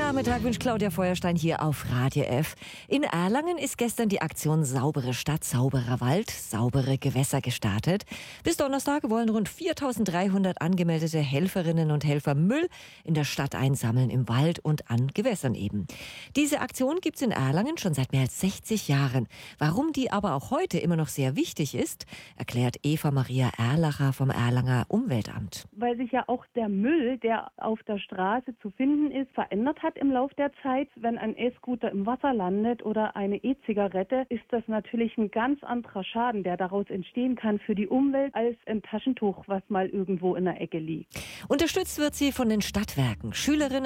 Nachmittag wünscht Claudia Feuerstein hier auf Radio F. In Erlangen ist gestern die Aktion Saubere Stadt, sauberer Wald, saubere Gewässer gestartet. Bis Donnerstag wollen rund 4.300 angemeldete Helferinnen und Helfer Müll in der Stadt einsammeln, im Wald und an Gewässern eben. Diese Aktion gibt es in Erlangen schon seit mehr als 60 Jahren. Warum die aber auch heute immer noch sehr wichtig ist, erklärt Eva Maria Erlacher vom Erlanger Umweltamt. Weil sich ja auch der Müll, der auf der Straße zu finden ist, verändert hat im Laufe der Zeit. Wenn ein E-Scooter im Wasser landet oder eine E-Zigarette, ist das natürlich ein ganz anderer Schaden, der daraus entstehen kann für die Umwelt, als ein Taschentuch, was mal irgendwo in der Ecke liegt. Unterstützt wird sie von den Stadtwerken. Schülerinnen